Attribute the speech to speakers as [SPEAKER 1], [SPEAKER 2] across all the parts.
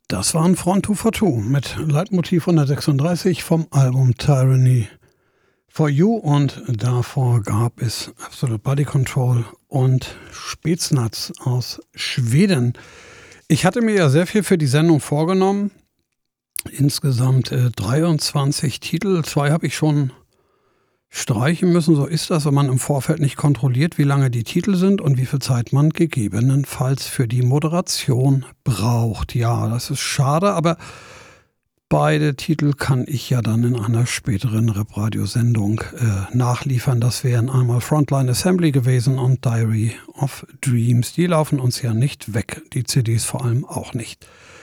[SPEAKER 1] Das waren Front 242 mit Leitmotiv 136 vom Album Tyranny for You und davor gab es Absolute Body Control und Spetsnaz aus Schweden. Ich hatte mir ja sehr viel für die Sendung vorgenommen. Insgesamt 23 Titel. 2 habe ich schon streichen müssen. So ist das, wenn man im Vorfeld nicht kontrolliert, wie lange die Titel sind und wie viel Zeit man gegebenenfalls für die Moderation braucht. Ja, das ist schade, aber beide Titel kann ich ja dann in einer späteren Rap-Radio-Sendung nachliefern. Das wären einmal Frontline Assembly gewesen und Diary of Dreams. Die laufen uns ja nicht weg, die CDs vor allem auch nicht.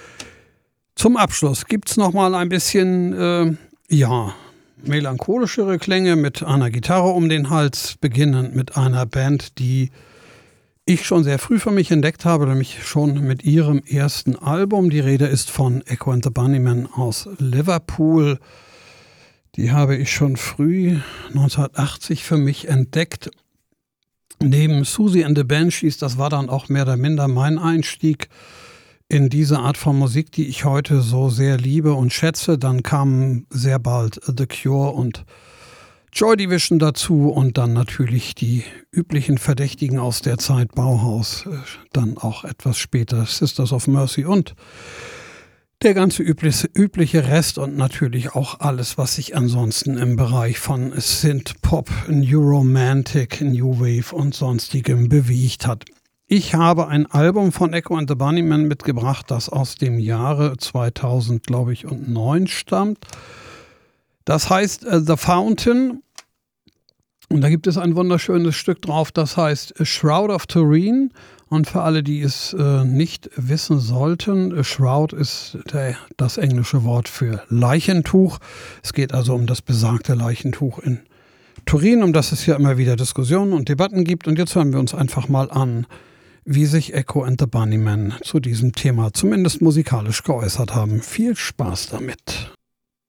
[SPEAKER 1] Zum Abschluss gibt es nochmal ein bisschen, melancholischere Klänge mit einer Gitarre um den Hals, beginnend mit einer Band, die ich schon sehr früh für mich entdeckt habe, nämlich schon mit ihrem ersten Album. Die Rede ist von Echo and the Bunnymen aus Liverpool. Die habe ich schon früh 1980 für mich entdeckt. Neben Susie and the Banshees, das war dann auch mehr oder minder mein Einstieg in diese Art von Musik, die ich heute so sehr liebe und schätze. Dann kamen sehr bald The Cure und Joy Division dazu und dann natürlich die üblichen Verdächtigen aus der Zeit Bauhaus, dann auch etwas später Sisters of Mercy und der ganze übliche Rest und natürlich auch alles, was sich ansonsten im Bereich von Synth-Pop, New Romantic, New Wave und sonstigem bewegt hat. Ich habe ein Album von Echo and the Bunnymen mitgebracht, das aus dem Jahre 2000, glaube ich, und 9 stammt. Das heißt The Fountain. Und da gibt es ein wunderschönes Stück drauf, das heißt A Shroud of Turin. Und für alle, die es nicht wissen sollten, A Shroud ist das englische Wort für Leichentuch. Es geht also um das besagte Leichentuch in Turin, um das es ja immer wieder Diskussionen und Debatten gibt. Und jetzt hören wir uns einfach mal an, wie sich Echo and the Bunnymen zu diesem Thema zumindest musikalisch geäußert haben. Viel Spaß damit.